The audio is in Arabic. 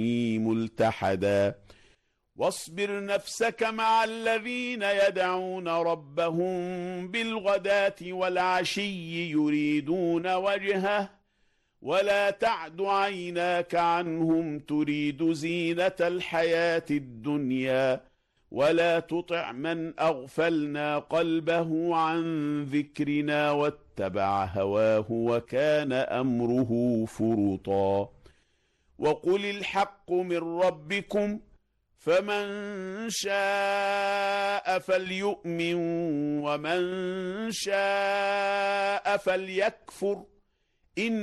ملتحدا واصبر نفسك مع الذين يدعون ربهم بالغداة والعشي يريدون وجهه ولا تعد عيناك عنهم تريد زينة الحياة الدنيا ولا تطع من أغفلنا قلبه عن ذكرنا واتبع هواه وكان أمره فرطا وقل الحق من ربكم فمن شاء فليؤمن ومن شاء فليكفر